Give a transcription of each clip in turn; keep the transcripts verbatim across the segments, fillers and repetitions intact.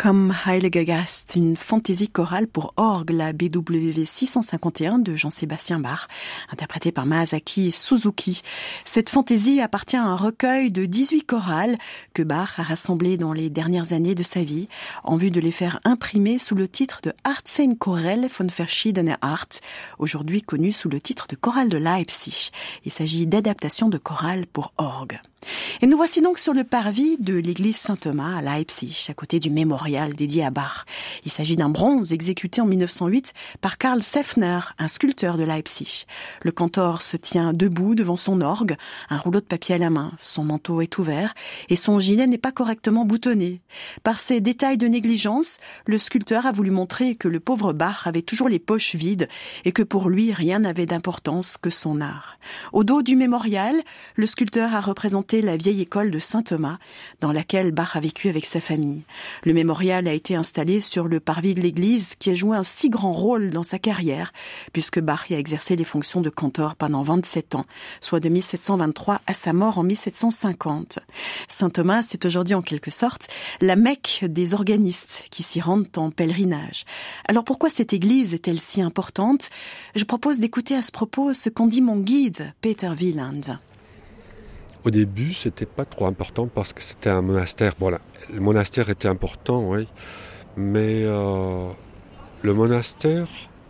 Komm, Heiliger Geist, une fantaisie chorale pour orgue, la B W V six cent cinquante et un de Jean-Sébastien Bach, interprétée par Masaaki Suzuki. Cette fantaisie appartient à un recueil de dix-huit chorales que Bach a rassemblées dans les dernières années de sa vie, en vue de les faire imprimer sous le titre de achtzehn Choräle von verschiedener Art, aujourd'hui connu sous le titre de Chorale de Leipzig. Il s'agit d'adaptations de chorales pour orgue. Et nous voici donc sur le parvis de l'église Saint-Thomas à Leipzig, à côté du mémorial dédié à Bach. Il s'agit d'un bronze exécuté en mille neuf cent huit par Karl Seffner, un sculpteur de Leipzig. Le cantor se tient debout devant son orgue, un rouleau de papier à la main. Son manteau est ouvert et son gilet n'est pas correctement boutonné. Par ces détails de négligence, le sculpteur a voulu montrer que le pauvre Bach avait toujours les poches vides et que pour lui, rien n'avait d'importance que son art. Au dos du mémorial, le sculpteur a représenté la vieille école de Saint-Thomas, dans laquelle Bach a vécu avec sa famille. Le mémorial a été installé sur le parvis de l'église qui a joué un si grand rôle dans sa carrière, puisque Bach y a exercé les fonctions de cantor pendant vingt-sept ans, soit de mille sept cent vingt-trois à sa mort en mille sept cent cinquante. Saint-Thomas, c'est aujourd'hui en quelque sorte la Mecque des organistes qui s'y rendent en pèlerinage. Alors pourquoi cette église est-elle si importante ? Je propose d'écouter à ce propos ce qu'en dit mon guide, Peter Wieland. Au début, c'était pas trop important parce que c'était un monastère. Bon, là, le monastère était important, oui, mais euh, le monastère,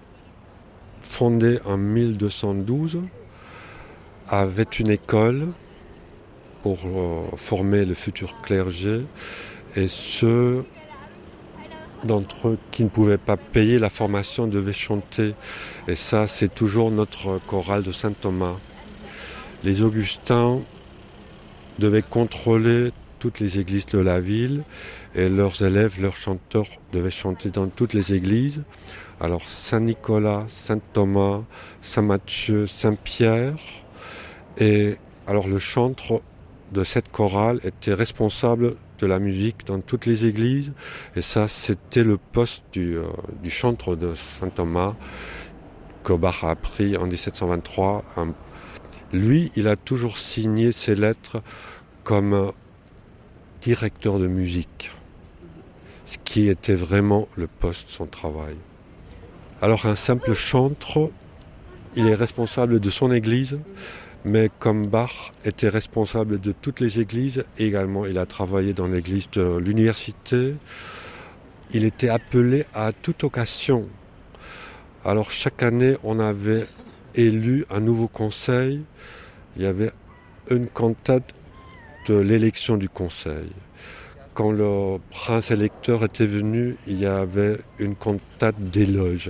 fondé en mille deux cent douze, avait une école pour euh, former le futur clergé et ceux d'entre eux qui ne pouvaient pas payer la formation devaient chanter. Et ça, c'est toujours notre chorale de Saint-Thomas. Les Augustins devaient contrôler toutes les églises de la ville et leurs élèves, leurs chanteurs devaient chanter dans toutes les églises. Alors Saint-Nicolas, Saint-Thomas, Saint-Matthieu, Saint-Pierre. Et alors le chantre de cette chorale était responsable de la musique dans toutes les églises. Et ça, c'était le poste du, euh, du chantre de Saint-Thomas que Bach a pris en dix-sept cent vingt-trois. Un, Lui, il a toujours signé ses lettres comme directeur de musique, ce qui était vraiment le poste de son travail. Alors un simple chantre, il est responsable de son église, mais comme Bach était responsable de toutes les églises, également il a travaillé dans l'église de l'université, il était appelé à toute occasion. Alors chaque année, on avait élu un nouveau conseil. Il y avait une cantate de l'élection du conseil. Quand le prince électeur était venu, il y avait une cantate d'éloge,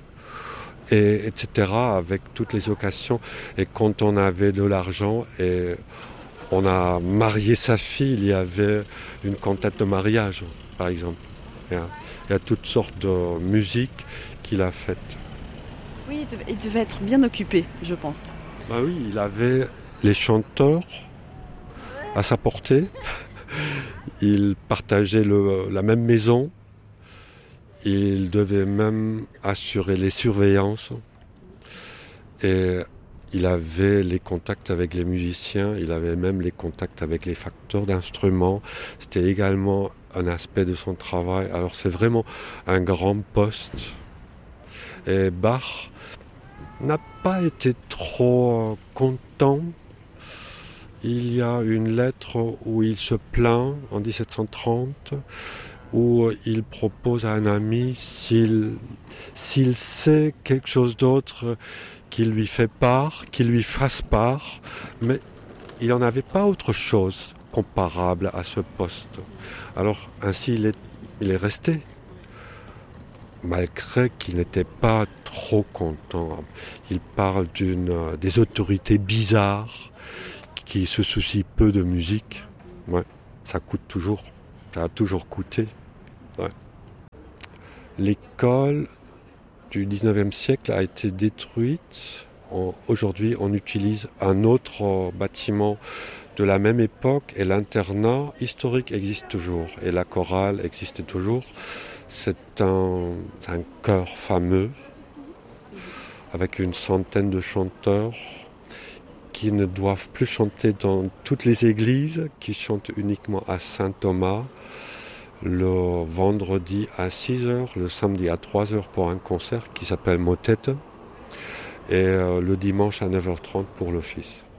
et etc. avec toutes les occasions. Et quand on avait de l'argent et on a marié sa fille, il y avait une cantate de mariage, par exemple. Il y a, il y a toutes sortes de musiques qu'il a faites. Oui, il devait, il devait être bien occupé, je pense. Ben oui, il avait les chanteurs à sa portée. Il partageait le, la même maison. Il devait même assurer les surveillances. Et il avait les contacts avec les musiciens. Il avait même les contacts avec les facteurs d'instruments. C'était également un aspect de son travail. Alors c'est vraiment un grand poste. Et Bach n'a pas été trop content. Il y a une lettre où il se plaint en dix-sept cent trente, où il propose à un ami, s'il, s'il sait quelque chose d'autre, qu'il lui fait part, qu'il lui fasse part, mais il n'en avait pas autre chose comparable à ce poste. Alors ainsi il est, il est resté, malgré qu'il n'était pas trop content. Il parle d'une, des autorités bizarres, qui se soucie peu de musique. Ouais, ça coûte toujours. Ça a toujours coûté. Ouais. L'école du dix-neuvième siècle a été détruite. On, aujourd'hui, on utilise un autre bâtiment de la même époque et l'internat historique existe toujours et la chorale existe toujours. C'est un, un chœur fameux avec une centaine de chanteurs qui ne doivent plus chanter dans toutes les églises, qui chantent uniquement à Saint-Thomas. le vendredi à six heures, le samedi à trois heures pour un concert qui s'appelle Motette, et euh, le dimanche à neuf heures trente pour l'office.